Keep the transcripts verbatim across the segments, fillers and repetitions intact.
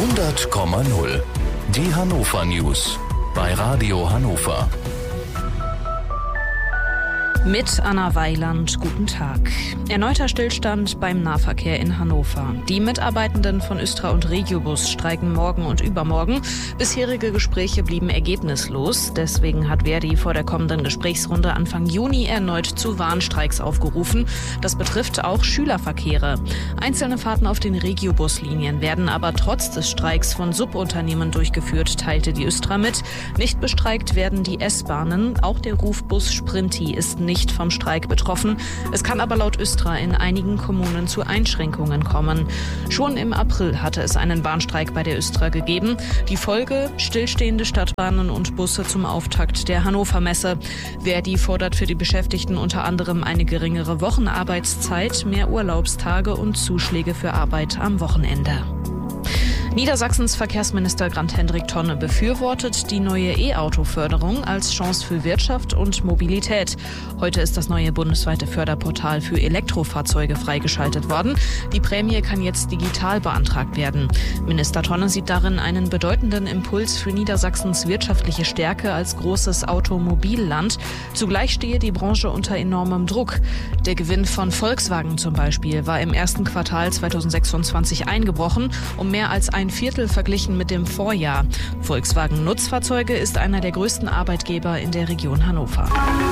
hundert Komma null. Die Hannover News bei Radio Hannover. Mit Anna Weiland, guten Tag. Erneuter Stillstand beim Nahverkehr in Hannover. Die Mitarbeitenden von Östra und Regiobus streiken morgen und übermorgen. Bisherige Gespräche blieben ergebnislos. Deswegen hat Verdi vor der kommenden Gesprächsrunde Anfang Juni erneut zu Warnstreiks aufgerufen. Das betrifft auch Schülerverkehre. Einzelne Fahrten auf den Regiobuslinien werden aber trotz des Streiks von Subunternehmen durchgeführt, teilte die Östra mit. Nicht bestreikt werden die S-Bahnen. Auch der Rufbus Sprinti ist nicht nicht vom Streik betroffen. Es kann aber laut Östra in einigen Kommunen zu Einschränkungen kommen. Schon im April hatte es einen Bahnstreik bei der Östra gegeben. Die Folge: stillstehende Stadtbahnen und Busse zum Auftakt der Hannover Messe. Verdi fordert für die Beschäftigten unter anderem eine geringere Wochenarbeitszeit, mehr Urlaubstage und Zuschläge für Arbeit am Wochenende. Niedersachsens Verkehrsminister Grant-Hendrik Tonne befürwortet die neue E-Auto-Förderung als Chance für Wirtschaft und Mobilität. Heute ist das neue bundesweite Förderportal für Elektrofahrzeuge freigeschaltet worden. Die Prämie kann jetzt digital beantragt werden. Minister Tonne sieht darin einen bedeutenden Impuls für Niedersachsens wirtschaftliche Stärke als großes Automobilland. Zugleich stehe die Branche unter enormem Druck. Der Gewinn von Volkswagen zum Beispiel war im ersten Quartal zweitausendsechsundzwanzig eingebrochen, um mehr als ein Viertel verglichen mit dem Vorjahr. Volkswagen Nutzfahrzeuge ist einer der größten Arbeitgeber in der Region Hannover.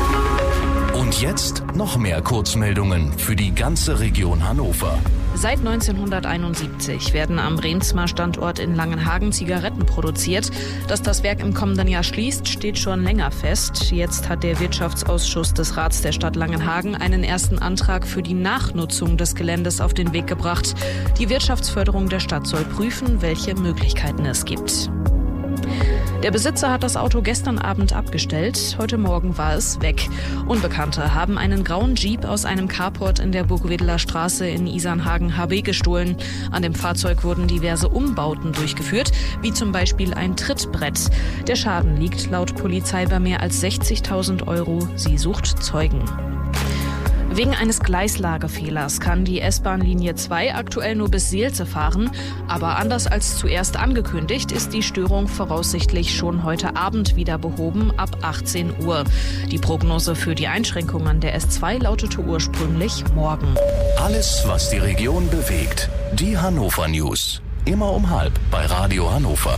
Und jetzt noch mehr Kurzmeldungen für die ganze Region Hannover. Seit neunzehnhunderteinundsiebzig werden am Reemtsma Standort in Langenhagen Zigaretten produziert. Dass das Werk im kommenden Jahr schließt, steht schon länger fest. Jetzt hat der Wirtschaftsausschuss des Rats der Stadt Langenhagen einen ersten Antrag für die Nachnutzung des Geländes auf den Weg gebracht. Die Wirtschaftsförderung der Stadt soll prüfen, welche Möglichkeiten es gibt. Der Besitzer hat das Auto gestern Abend abgestellt. Heute Morgen war es weg. Unbekannte haben einen grauen Jeep aus einem Carport in der Burgwedeler Straße in Isernhagen-H B gestohlen. An dem Fahrzeug wurden diverse Umbauten durchgeführt, wie zum Beispiel ein Trittbrett. Der Schaden liegt laut Polizei bei mehr als sechzigtausend Euro. Sie sucht Zeugen. Wegen eines Gleislagefehlers kann die S-Bahn-Linie zwei aktuell nur bis Seelze fahren. Aber anders als zuerst angekündigt, ist die Störung voraussichtlich schon heute Abend wieder behoben, ab achtzehn Uhr. Die Prognose für die Einschränkungen der S zwei lautete ursprünglich morgen. Alles, was die Region bewegt. Die Hannover News. Immer um halb bei Radio Hannover.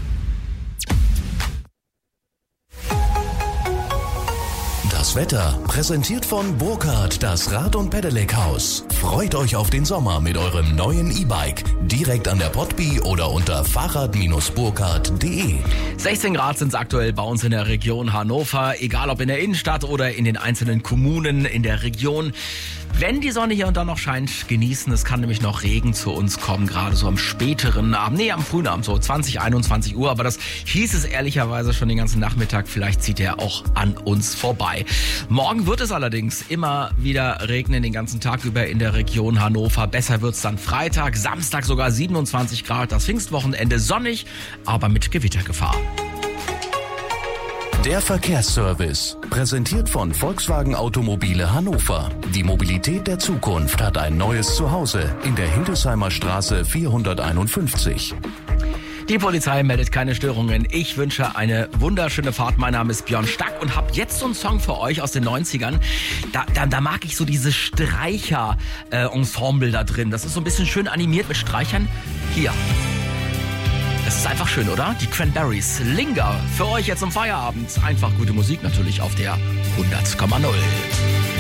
Das Wetter präsentiert von Burkhardt, das Rad- und Pedelec-Haus. Freut euch auf den Sommer mit eurem neuen E-Bike. Direkt an der Potby oder unter fahrrad Bindestrich burkhardt punkt de. sechzehn Grad sind es aktuell bei uns in der Region Hannover. Egal ob in der Innenstadt oder in den einzelnen Kommunen in der Region. Wenn die Sonne hier und da noch scheint, genießen. Es kann nämlich noch Regen zu uns kommen, gerade so am späteren Abend, nee, am frühen Abend, so zwanzig, einundzwanzig Uhr. Aber das hieß es ehrlicherweise schon den ganzen Nachmittag. Vielleicht zieht er auch an uns vorbei. Morgen wird es allerdings immer wieder regnen, den ganzen Tag über in der Region Hannover. Besser wird's dann Freitag, Samstag sogar siebenundzwanzig Grad. Das Pfingstwochenende sonnig, aber mit Gewittergefahr. Der Verkehrsservice, präsentiert von Volkswagen Automobile Hannover. Die Mobilität der Zukunft hat ein neues Zuhause in der Hildesheimer Straße vierhunderteinundfünfzig. Die Polizei meldet keine Störungen. Ich wünsche eine wunderschöne Fahrt. Mein Name ist Björn Stack und habe jetzt so einen Song für euch aus den neunzigern. Da, da, da mag ich so dieses Streicher-Ensemble da drin. Das ist so ein bisschen schön animiert mit Streichern. Hier. Das ist einfach schön, oder? Die Cranberries. Linger. Für euch jetzt zum Feierabend. Einfach gute Musik natürlich auf der hundert Komma null.